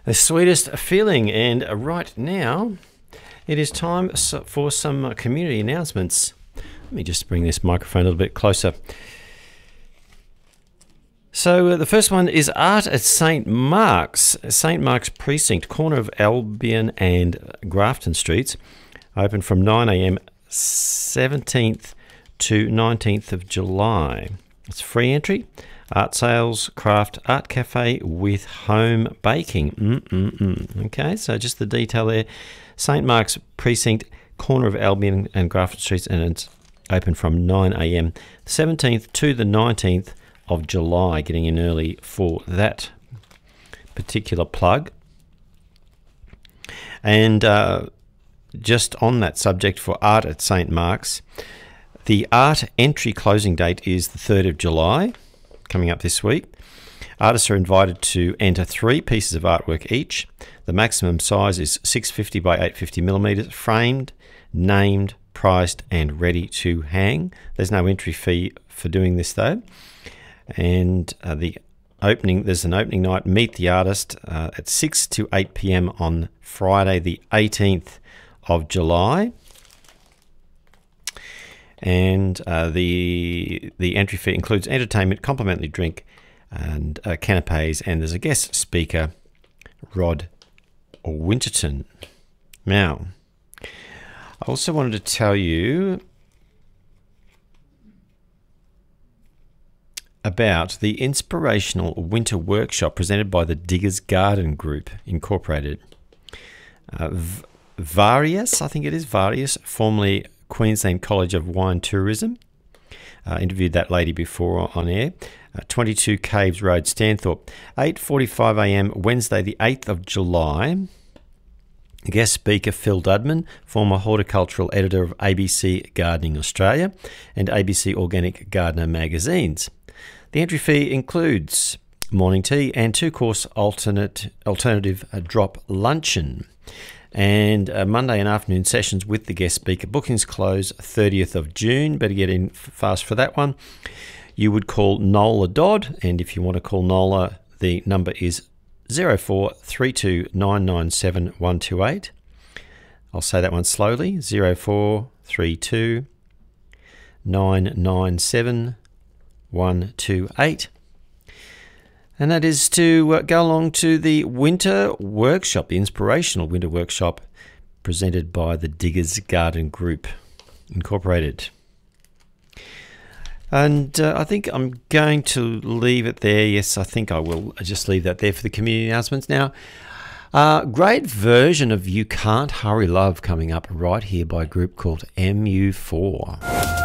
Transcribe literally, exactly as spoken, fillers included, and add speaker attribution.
Speaker 1: The sweetest feeling. And right now, it is time for some community announcements. Let me just bring this microphone a little bit closer. So uh, the first one is art at Saint Mark's, Saint Mark's Precinct, corner of Albion and Grafton Streets, open from nine a m seventeenth to nineteenth of July. It's free entry. Art sales, craft, art cafe with home baking. Mm-mm-mm. Okay, so just the detail there. Saint Mark's Precinct, corner of Albion and Grafton Streets, and it's open from nine a m seventeenth to the nineteenth of July, getting in early for that particular plug. And uh, just on that subject for art at Saint Mark's, the art entry closing date is the third of July, coming up this week. Artists are invited to enter three pieces of artwork each. The maximum size is six fifty by eight fifty millimeters, framed, named, priced, and ready to hang. There's no entry fee for doing this though. And uh, the opening, there's an opening night, Meet the Artist, uh, at six to eight p m on Friday the eighteenth of July. And uh, the the entry fee includes entertainment, complimentary drink, and uh, canapes, and there's a guest speaker, Rod Winterton. Now, I also wanted to tell you about the inspirational winter workshop presented by the Diggers Garden Group Incorporated. Uh, v- Various, I think it is Various, formerly Queensland College of Wine Tourism. Uh, interviewed that lady before on air. Uh, twenty-two Caves Road, Stanthorpe. eight forty-five a m Wednesday the eighth of July. Guest speaker Phil Dudman, former horticultural editor of A B C Gardening Australia and A B C Organic Gardener magazines. The entry fee includes morning tea and two-course alternate alternative uh, drop luncheon. And uh, Monday and afternoon sessions with the guest speaker. Bookings close thirtieth of June. Better get in fast for that one. You would call Nola Dodd, and if you want to call Nola, the number is zero four three two nine nine seven one two eight. I'll say that one slowly. zero four three two nine nine seven one two eight. And that is to uh, go along to the winter workshop, the inspirational winter workshop presented by the Diggers Garden Group Incorporated. And uh, I think I'm going to leave it there. Yes, I think I will just leave that there for the community announcements. Now, uh, great version of You Can't Hurry Love coming up right here by a group called M U four.